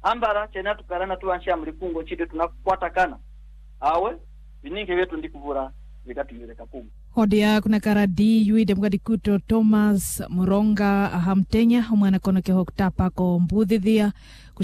ambara chena tukarana tuansha mlikungo chide tunakwatakana awe bininge wetu ndikuvura vikatumireka pumu Hodia kuna karadi yuide mgadi kuto Thomas Muronga Hamtenya mwana kono ke hoktapa ko mbudhidhia